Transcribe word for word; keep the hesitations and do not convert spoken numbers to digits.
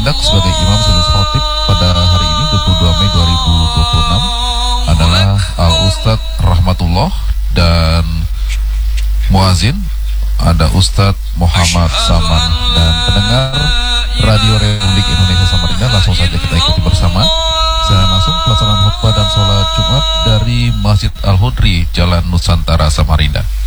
bertindak sebagai imam sekaligus khotib pada hari ini dua puluh dua Mei dua ribu dua puluh enam adalah Al Ustadz Rahmatullah, dan muazin ada Ustadz Muhammad Saman. Dan pendengar Radio Republik Indonesia Samarinda, langsung saja kita ikuti bersama secara langsung pelaksanaan khutbah dan sholat Jumat dari Masjid Al-Hudri, Jalan Nusantara, Samarinda.